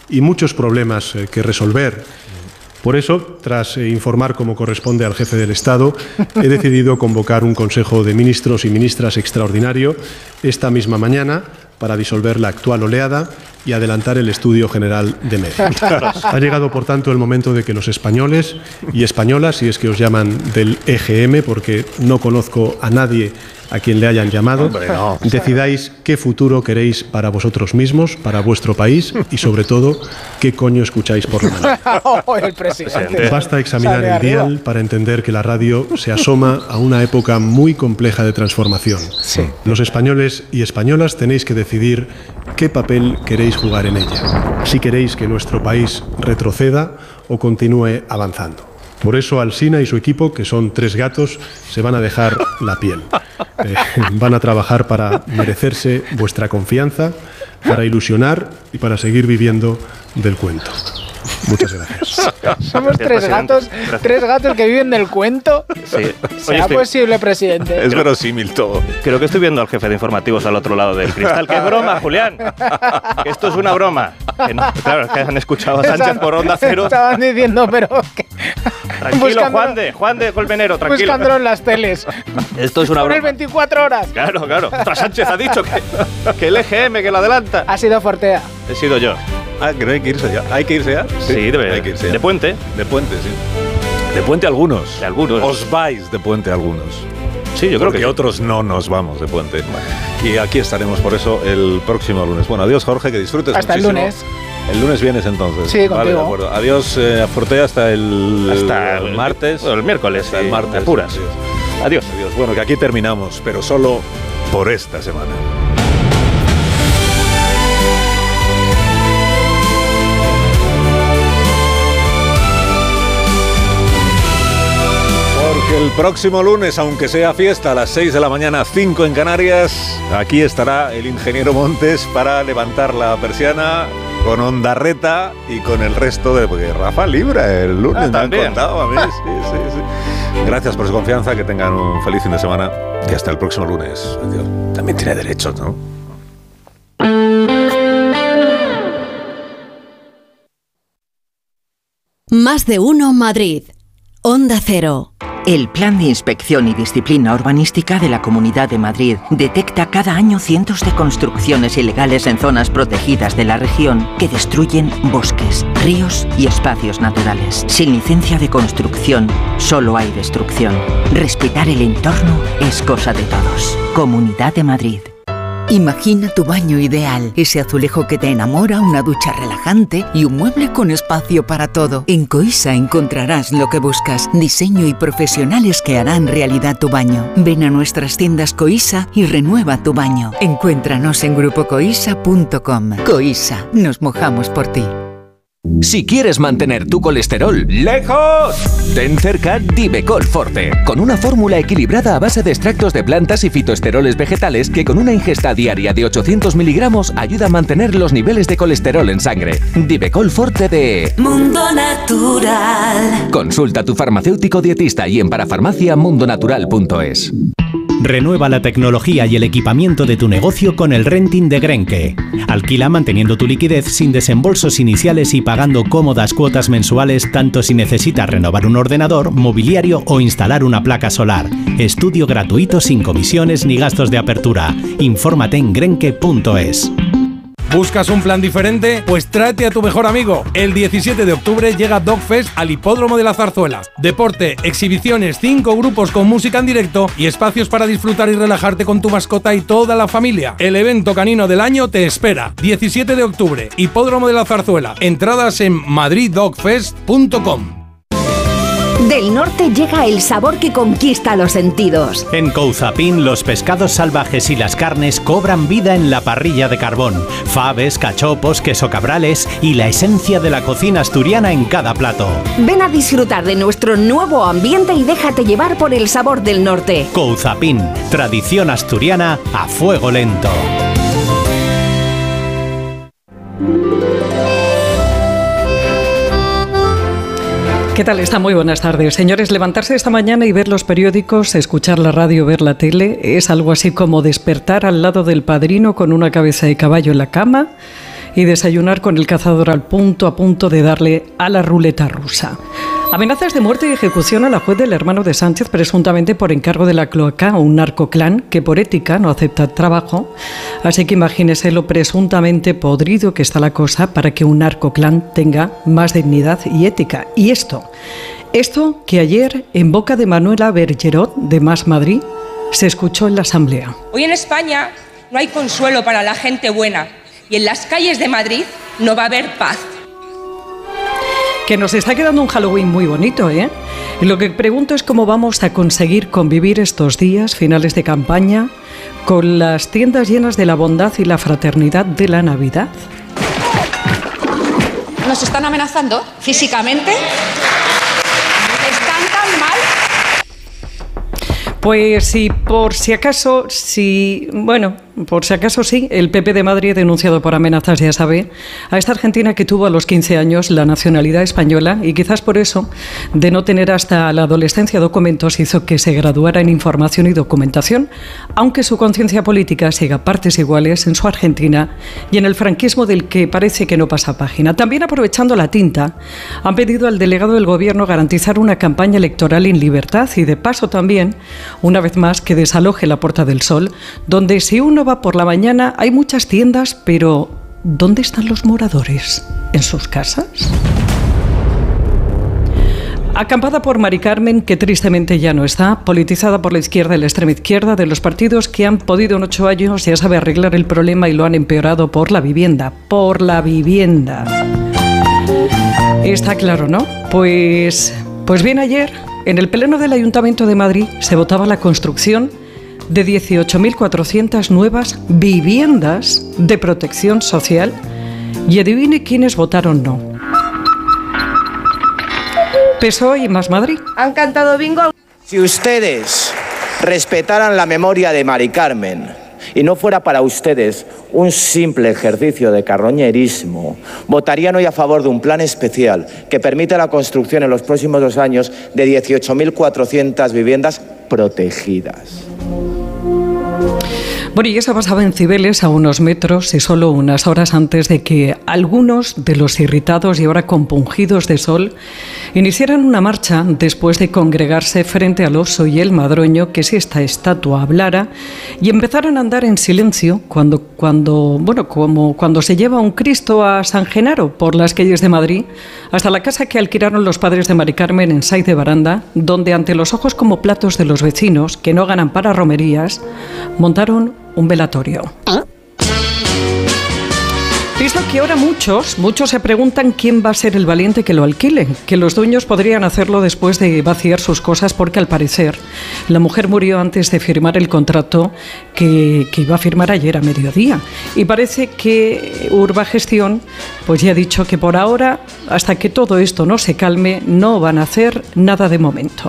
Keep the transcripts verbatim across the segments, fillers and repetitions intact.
y muchos problemas eh, que resolver. Por eso, tras eh, informar como corresponde al jefe del Estado, he decidido convocar un Consejo de Ministros y Ministras extraordinario esta misma mañana para disolver la actual oleada y adelantar el estudio general de medios. Ha llegado, por tanto, el momento de que los españoles y españolas, si es que os llaman del E G M, porque no conozco a nadie a quien le hayan llamado, Hombre, no. decidáis qué futuro queréis para vosotros mismos, para vuestro país y, sobre todo, qué coño escucháis por la mañana. Oh, el presidente. Basta examinar el dial para entender que la radio se asoma a una época muy compleja de transformación. Sí. Los españoles y españolas tenéis que decidir qué papel queréis jugar en ella, si queréis que nuestro país retroceda o continúe avanzando. Por eso Alsina y su equipo, que son tres gatos, se van a dejar la piel. Eh, van a trabajar para merecerse vuestra confianza, para ilusionar y para seguir viviendo del cuento. Muchas gracias. Somos tres gatos, tres gatos que viven del cuento. Sí. ¿Será Oye, posible, presidente? Es verosímil todo. Creo que estoy viendo al jefe de informativos al otro lado del cristal. ¡Qué broma, Julián! Que esto es una broma. Que no, claro, que han escuchado a Sánchez por Onda Cero. Estaban diciendo, pero... Que... Tranquilo, Juan de, Juan de Colmenero, tranquilo. Buscándolo en las teles. Esto es una broma. Por el veinticuatro horas. Claro, claro. Ostras, Sánchez ha dicho que, que el E G M, que lo adelanta. Ha sido Fortea. He sido yo. Ah, que no hay que irse ya. ¿Hay que irse ya? Sí, debe. Hay que irse ya. De puente. De puente, sí. De puente algunos. De algunos. Os vais de puente algunos. Sí, yo creo Porque que sí. otros no nos vamos de puente. Y aquí estaremos por eso el próximo lunes. Bueno, adiós, Jorge, que disfrutes Hasta muchísimo. el lunes. El lunes vienes entonces. Sí, contigo. Vale, de acuerdo. Adiós, eh, Fortea, hasta el, Hasta el el martes. Bueno, el miércoles. Hasta el sí, martes. de apuras. Adiós. Adiós. Adiós. Bueno, que aquí terminamos, pero solo por esta semana. Porque el próximo lunes, aunque sea fiesta, a las seis de la mañana, cinco en Canarias, aquí estará el ingeniero Montes para levantar la persiana con Ondarreta y con el resto de... Porque Rafa libra el lunes, Ah, me han también. contado a mí. Sí, sí, sí. Gracias por su confianza, que tengan un feliz fin de semana y hasta el próximo lunes. Adiós. También tiene derechos, ¿no? Más de uno Madrid. Onda Cero. El Plan de Inspección y Disciplina Urbanística de la Comunidad de Madrid detecta cada año cientos de construcciones ilegales en zonas protegidas de la región que destruyen bosques, ríos y espacios naturales. Sin licencia de construcción, solo hay destrucción. Respetar el entorno es cosa de todos. Comunidad de Madrid. Imagina tu baño ideal, ese azulejo que te enamora, una ducha relajante y un mueble con espacio para todo. En Coisa encontrarás lo que buscas, diseño y profesionales que harán realidad tu baño. Ven a nuestras tiendas Coisa y renueva tu baño. Encuéntranos en grupo coisa punto com. Coisa, nos mojamos por ti. Si quieres mantener tu colesterol lejos, ten cerca Divecol Forte, con una fórmula equilibrada a base de extractos de plantas y fitoesteroles vegetales que con una ingesta diaria de ochocientos miligramos ayuda a mantener los niveles de colesterol en sangre. Divecol Forte de Mundo Natural. Consulta a tu farmacéutico dietista y en parafarmacia mundonatural punto es. Renueva la tecnología y el equipamiento de tu negocio con el renting de Grenke. Alquila manteniendo tu liquidez sin desembolsos iniciales y pagando cómodas cuotas mensuales tanto si necesitas renovar un ordenador, mobiliario o instalar una placa solar. Estudio gratuito sin comisiones ni gastos de apertura. Infórmate en grenke punto es. ¿Buscas un plan diferente? Pues tráete a tu mejor amigo. El diecisiete de octubre llega Dogfest al Hipódromo de la Zarzuela. Deporte, exhibiciones, cinco grupos con música en directo y espacios para disfrutar y relajarte con tu mascota y toda la familia. El evento canino del año te espera. diecisiete de octubre, Hipódromo de la Zarzuela. Entradas en madrid dog fest punto com. Del norte llega el sabor que conquista los sentidos. En Couzapin, los pescados salvajes y las carnes cobran vida en la parrilla de carbón. Faves, cachopos, queso cabrales y la esencia de la cocina asturiana en cada plato. Ven a disfrutar de nuestro nuevo ambiente y déjate llevar por el sabor del norte. Couzapin, tradición asturiana a fuego lento. ¿Qué tal? Está muy buenas tardes. Señores, levantarse esta mañana y ver los periódicos, escuchar la radio, ver la tele, es algo así como despertar al lado del padrino con una cabeza de caballo en la cama y desayunar con el cazador al punto a punto de darle a la ruleta rusa. Amenazas de muerte y ejecución a la juez del hermano de Sánchez, presuntamente por encargo de la cloaca, un narcoclan que por ética no acepta trabajo. Así que imagínese lo presuntamente podrido que está la cosa para que un narcoclan tenga más dignidad y ética. Y esto, esto que ayer en boca de Manuela Bergerot de Más Madrid se escuchó en la Asamblea. Hoy en España no hay consuelo para la gente buena y en las calles de Madrid no va a haber paz. Que nos está quedando un Halloween muy bonito, ¿eh? Y lo que pregunto es cómo vamos a conseguir convivir estos días, finales de campaña, con las tiendas llenas de la bondad y la fraternidad de la Navidad. ¿Nos están amenazando físicamente? ¿Están tan mal? Pues sí, por si acaso, sí, bueno, por si acaso sí, el P P de Madrid, denunciado por amenazas, ya sabe, a esta argentina que tuvo a los quince años la nacionalidad española y quizás por eso, de no tener hasta la adolescencia documentos, hizo que se graduara en información y documentación, aunque su conciencia política siga partes iguales en su Argentina y en el franquismo del que parece que no pasa página. También aprovechando la tinta, han pedido al delegado del gobierno garantizar una campaña electoral en libertad y de paso también, una vez más, que desaloje la Puerta del Sol, donde si uno va por la mañana hay muchas tiendas, pero ¿dónde están los moradores? ¿En sus casas? Acampada por Mari Carmen, que tristemente ya no está, politizada por la izquierda y la extrema izquierda de los partidos que han podido en ocho años, ya sabe, arreglar el problema y lo han empeorado por la vivienda. Por la vivienda. Está claro, ¿no? Pues, pues bien, ayer, en el Pleno del Ayuntamiento de Madrid, se votaba la construcción de dieciocho mil cuatrocientas nuevas viviendas de protección social y adivine quiénes votaron no. P S O E y Más Madrid. Han cantado bingo. Si ustedes respetaran la memoria de Mari Carmen y no fuera para ustedes un simple ejercicio de carroñerismo, votarían hoy a favor de un plan especial que permite la construcción en los próximos dos años de dieciocho mil cuatrocientas viviendas protegidas. Bueno, y eso pasaba en Cibeles, a unos metros y solo unas horas antes de que algunos de los irritados y ahora compungidos de sol iniciaran una marcha después de congregarse frente al oso y el madroño, que si esta estatua hablara, y empezaron a andar en silencio cuando, cuando, bueno, como cuando se lleva un Cristo a San Genaro por las calles de Madrid, hasta la casa que alquilaron los padres de Mari Carmen en Saiz de Baranda, donde ante los ojos como platos de los vecinos, que no ganan para romerías, montaron un velatorio. Visto que ahora muchos, muchos se preguntan quién va a ser el valiente que lo alquile, que los dueños podrían hacerlo después de vaciar sus cosas porque al parecer la mujer murió antes de firmar el contrato que, que iba a firmar ayer a mediodía. Y parece que Urbagestión pues ya ha dicho que por ahora, hasta que todo esto no se calme, no van a hacer nada de momento.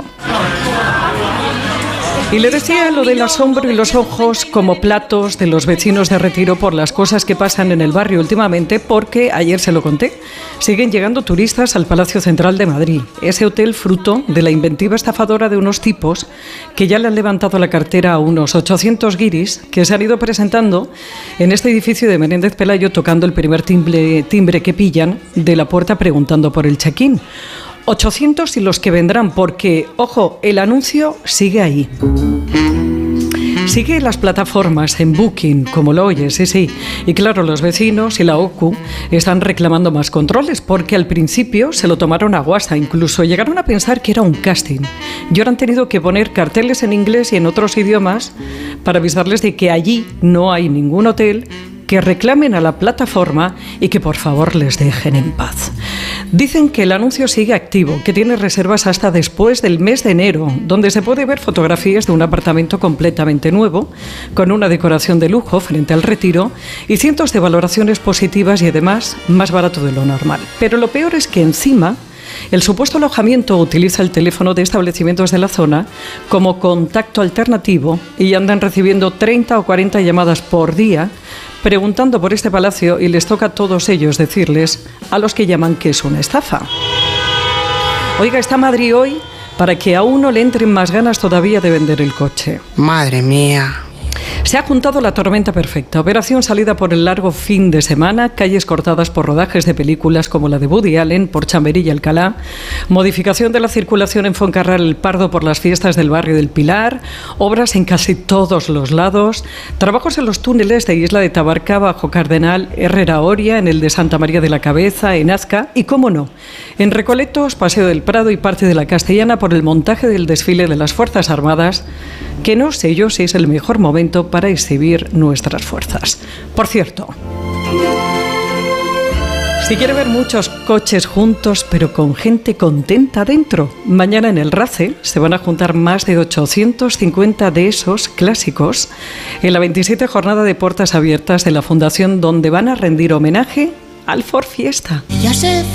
Y le decía lo del asombro y los ojos como platos de los vecinos de Retiro por las cosas que pasan en el barrio últimamente, porque ayer se lo conté, siguen llegando turistas al Palacio Central de Madrid, ese hotel fruto de la inventiva estafadora de unos tipos que ya le han levantado la cartera a unos ochocientos guiris que se han ido presentando en este edificio de Menéndez Pelayo, tocando el primer timbre, timbre que pillan de la puerta preguntando por el check-in. ochocientos y los que vendrán, porque, ojo, el anuncio sigue ahí. Sigue en las plataformas, en Booking, como lo oyes, sí, sí. Y claro, los vecinos y la O C U están reclamando más controles, porque al principio se lo tomaron a guasa, incluso llegaron a pensar que era un casting. Y ahora han tenido que poner carteles en inglés y en otros idiomas para avisarles de que allí no hay ningún hotel, que reclamen a la plataforma y que por favor les dejen en paz. Dicen que el anuncio sigue activo, que tiene reservas hasta después del mes de enero, donde se puede ver fotografías de un apartamento completamente nuevo, con una decoración de lujo frente al Retiro y cientos de valoraciones positivas y además más barato de lo normal. Pero lo peor es que encima el supuesto alojamiento utiliza el teléfono de establecimientos de la zona como contacto alternativo y andan recibiendo treinta o cuarenta llamadas por día preguntando por este palacio, y les toca a todos ellos decirles a los que llaman que es una estafa. Oiga, está Madrid hoy para que a uno le entren más ganas todavía de vender el coche. Madre mía. Se ha juntado la tormenta perfecta. Operación salida por el largo fin de semana, calles cortadas por rodajes de películas como la de Woody Allen por Chamberí y Alcalá, modificación de la circulación en Foncarral el Pardo por las fiestas del barrio del Pilar, obras en casi todos los lados, trabajos en los túneles de Isla de Tabarca, Bajo Cardenal, Herrera Oria, en el de Santa María de la Cabeza, en Azca y, cómo no, en Recoletos, Paseo del Prado y parte de la Castellana por el montaje del desfile de las Fuerzas Armadas, que no sé yo si es el mejor momento para exhibir nuestras fuerzas. Por cierto, si quiere ver muchos coches juntos pero con gente contenta dentro, mañana en el RACE se van a juntar más de ochocientos cincuenta de esos clásicos en la veintisiete jornada de puertas abiertas de la Fundación, donde van a rendir homenaje al Ford Fiesta. Ella se